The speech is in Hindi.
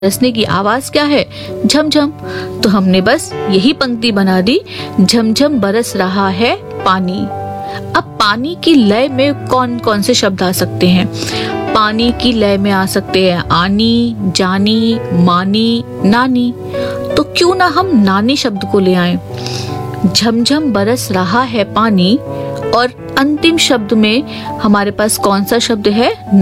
बरसने की आवाज क्या है? झमझम। तो हमने बस यही पंक्ति बना दी, झमझम बरस रहा है पानी। अब पानी की लय में कौन कौन से शब्द आ सकते हैं? पानी की लय में आ सकते हैं आनी, जानी, मानी, नानी। तो क्यों ना हम नानी शब्द को ले आए। झमझम बरस रहा है पानी और अंतिम शब्द में हमारे पास कौन सा शब्द है?